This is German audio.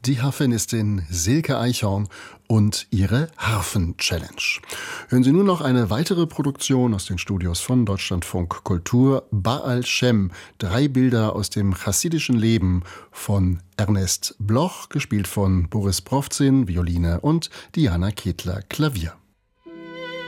die Harfenistin Silke Eichhorn und ihre Harfen-Challenge. Hören Sie nun noch eine weitere Produktion aus den Studios von Deutschlandfunk Kultur, Baal Shem, 3 Bilder aus dem chassidischen Leben von Ernest Bloch, gespielt von Boris Prowzin, Violine und Diana Ketler, Klavier.